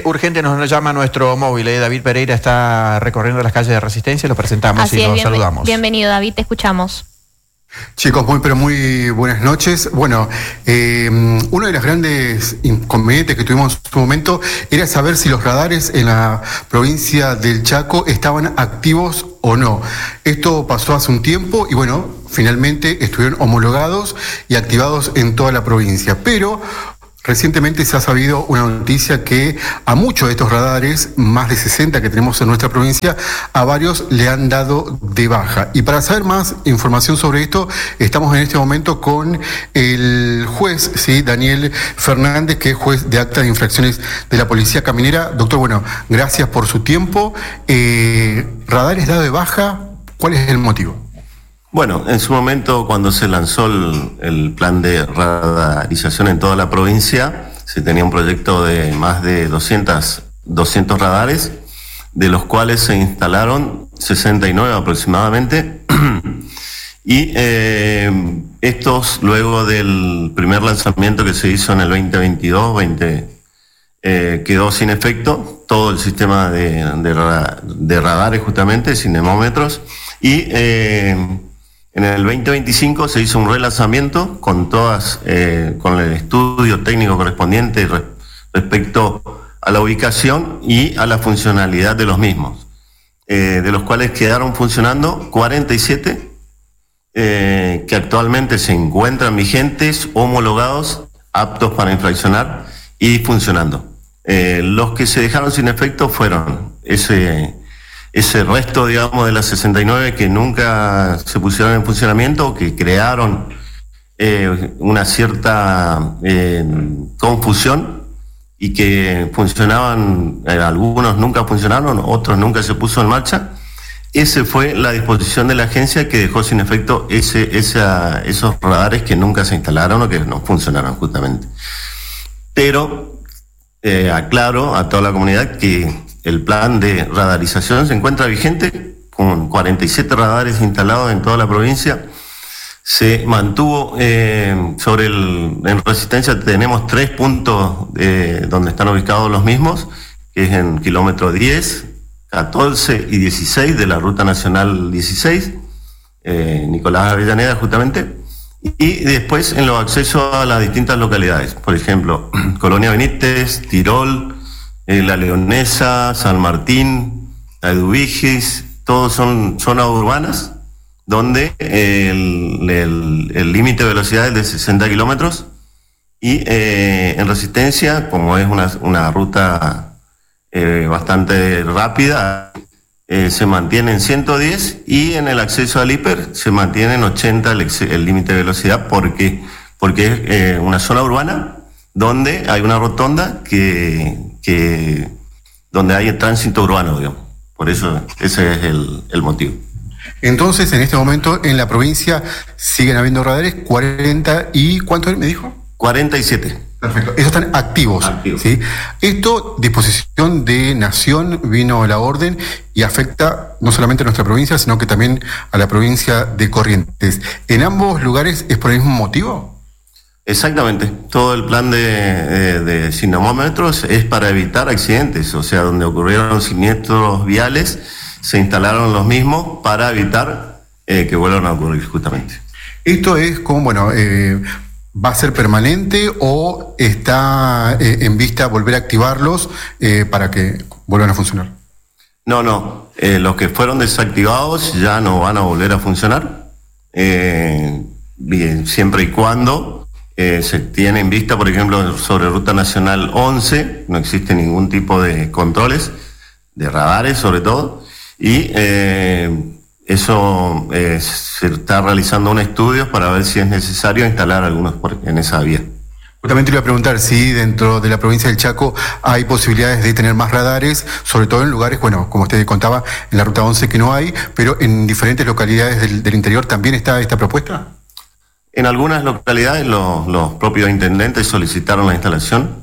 urgente nos llama nuestro móvil. David Pereira está recorriendo las calles de Resistencia, lo presentamos. Así y lo saludamos. Bienvenido, David, te escuchamos. Chicos, muy buenas noches. Bueno, uno de los grandes inconvenientes que tuvimos en su momento era saber si los radares en la provincia del Chaco estaban activos o no. Esto pasó hace un tiempo y bueno, finalmente estuvieron homologados y activados en toda la provincia. Pero recientemente se ha sabido una noticia que a muchos de estos radares, más de 60 que tenemos en nuestra provincia, a varios le han dado de baja. Y para saber más información sobre esto, estamos en este momento con el juez, ¿sí? Daniel Fernández, que es juez de acta de infracciones de la Policía Caminera. Doctor, bueno, gracias por su tiempo. ¿Radares dado de baja? ¿Cuál es el motivo? Bueno, en su momento, cuando se lanzó el plan de radarización en toda la provincia, se tenía un proyecto de más de 200 radares, de los cuales se instalaron 69 aproximadamente, y estos, luego del primer lanzamiento que se hizo en el 2022, quedó sin efecto todo el sistema de radares, justamente, cinemómetros, y en el 2025 se hizo un relanzamiento con con el estudio técnico correspondiente respecto a la ubicación y a la funcionalidad de los mismos, de los cuales quedaron funcionando 47 que actualmente se encuentran vigentes, homologados, aptos para infraccionar y funcionando. Los que se dejaron sin efecto fueron ese resto, digamos, de las 69 que nunca se pusieron en funcionamiento, que crearon una cierta confusión y que funcionaban, algunos nunca funcionaron, otros nunca se puso en marcha. Esa fue la disposición de la agencia, que dejó sin efecto esos radares que nunca se instalaron o que no funcionaron justamente. Pero aclaro a toda la comunidad que el plan de radarización se encuentra vigente con 47 radares instalados en toda la provincia. Se mantuvo en Resistencia tenemos 3 puntos donde están ubicados los mismos, que es en kilómetro 10, 14 y 16 de la Ruta Nacional 16, Nicolás Avellaneda justamente, y después en los accesos a las distintas localidades, por ejemplo, Colonia Benítez, Tirol, La Leonesa, San Martín, la Eduviges, todos son zonas urbanas donde el límite de velocidad es de 60 kilómetros y en Resistencia, como es una ruta bastante rápida, se mantiene en 110 y en el acceso al hiper se mantiene en 80 el límite de velocidad porque es una zona urbana donde hay una rotonda donde hay el tránsito urbano, digamos. Por eso ese es el motivo. Entonces, en este momento, en la provincia siguen habiendo radares, 40 y... ¿cuántos me dijo? 47. Perfecto. Esos están activos. ¿Sí? Esto, disposición de Nación, vino a la orden y afecta no solamente a nuestra provincia, sino que también a la provincia de Corrientes. ¿En ambos lugares es por el mismo motivo? Exactamente, todo el plan de cinemómetros es para evitar accidentes, o sea, donde ocurrieron siniestros viales, se instalaron los mismos para evitar que vuelvan a ocurrir justamente. ¿Esto es como, bueno, va a ser permanente o está en vista volver a activarlos para que vuelvan a funcionar? No, los que fueron desactivados ya no van a volver a funcionar, bien, siempre y cuando se tiene en vista, por ejemplo, sobre Ruta Nacional 11, no existe ningún tipo de controles, de radares sobre todo, y eso se está realizando un estudio para ver si es necesario instalar algunos en esa vía. Justamente le iba a preguntar si dentro de la provincia del Chaco hay posibilidades de tener más radares, sobre todo en lugares, bueno, como usted contaba, en la Ruta 11 que no hay, pero en diferentes localidades del interior también está esta propuesta. En algunas localidades los propios intendentes solicitaron la instalación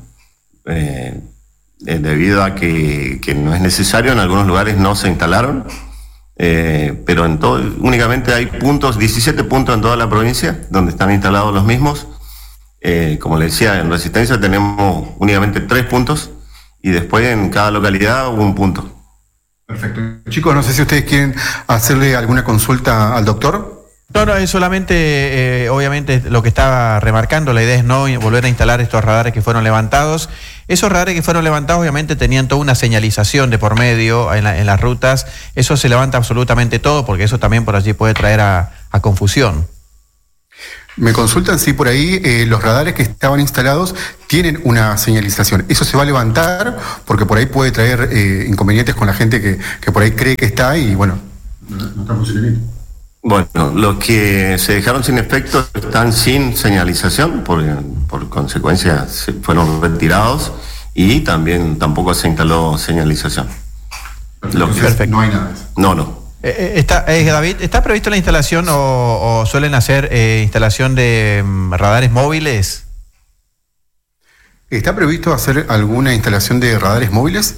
debido a que no es necesario. En algunos lugares no se instalaron, pero únicamente hay 17 puntos en toda la provincia donde están instalados los mismos. Como le decía, en Resistencia tenemos únicamente 3 puntos y después en cada localidad hubo un punto. Perfecto. Chicos, no sé si ustedes quieren hacerle alguna consulta al doctor. No, es solamente, obviamente, lo que estaba remarcando, la idea es no volver a instalar estos radares que fueron levantados. Esos radares que fueron levantados, obviamente, tenían toda una señalización de por medio en las rutas. Eso se levanta absolutamente todo, porque eso también por allí puede traer a confusión. Me consultan si por ahí los radares que estaban instalados tienen una señalización. ¿Eso se va a levantar? Porque por ahí puede traer inconvenientes con la gente que por ahí cree que está y bueno, no está funcionando. Bueno, los que se dejaron sin efecto están sin señalización, por consecuencia fueron retirados y también tampoco se instaló señalización. Perfecto. No hay nada de eso. No. David, ¿está previsto la instalación o suelen hacer instalación de radares móviles? ¿Está previsto hacer alguna instalación de radares móviles?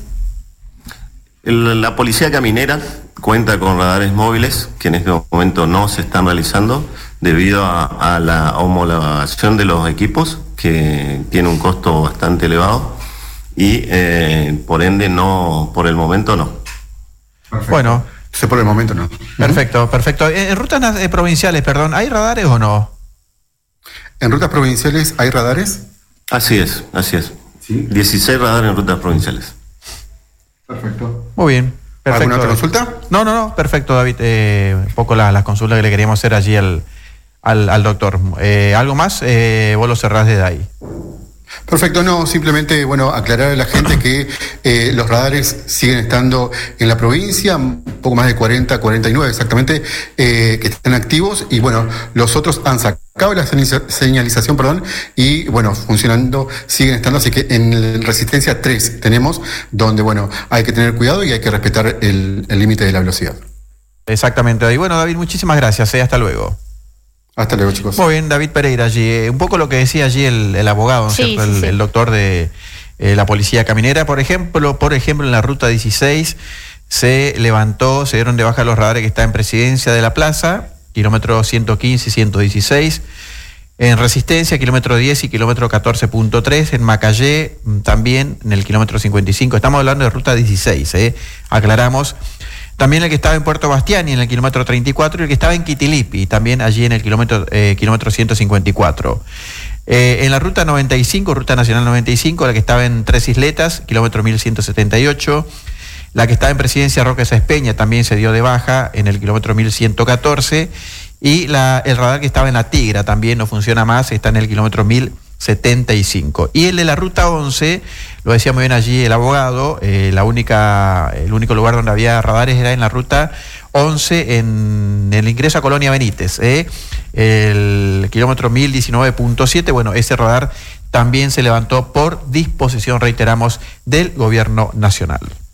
La policía caminera cuenta con radares móviles que en este momento no se están realizando debido a la homologación de los equipos, que tiene un costo bastante elevado y por ende no, por el momento no. Perfecto. Bueno, por el momento no. Perfecto. En rutas provinciales, ¿hay radares o no? ¿En rutas provinciales hay radares? Así es. ¿Sí? 16 radares en rutas provinciales. Perfecto. Muy bien. Perfecto. ¿Alguna otra consulta? No, perfecto, David. Un poco las consultas que le queríamos hacer allí al doctor. ¿Algo más? Vos lo cerrás desde ahí. Perfecto, no, simplemente, aclarar a la gente que los radares siguen estando en la provincia, un poco más de 40, 49 exactamente, que están activos y los otros han sacado la señalización, y funcionando, siguen estando, así que en Resistencia 3 tenemos, donde, hay que tener cuidado y hay que respetar el límite de la velocidad. Exactamente, David. David, muchísimas gracias, hasta luego. Hasta luego, chicos. Muy bien, David Pereira allí. Un poco lo que decía allí el abogado, ¿no es cierto? El doctor de la policía caminera. Por ejemplo, en la ruta 16 se dieron de baja los radares que está en Presidencia de la Plaza, kilómetro 115 y 116. En Resistencia, kilómetro 10 y kilómetro 14.3. En Macayé, también en el kilómetro 55. Estamos hablando de ruta 16, aclaramos. También el que estaba en Puerto Bastiani en el kilómetro 34 y el que estaba en Quitilipi, también allí en el kilómetro 154. En la ruta 95, ruta nacional 95, la que estaba en Tres Isletas, kilómetro 1178. La que estaba en Presidencia Roque Sáenz Peña también se dio de baja en el kilómetro 1114. Y el radar que estaba en La Tigra también no funciona más, está en el kilómetro 1075. Y el de la ruta 11, lo decía muy bien allí el abogado, el único lugar donde había radares era en la ruta 11, en el ingreso a Colonia Benítez, el kilómetro 1019.7. Ese radar también se levantó por disposición, reiteramos, del gobierno nacional.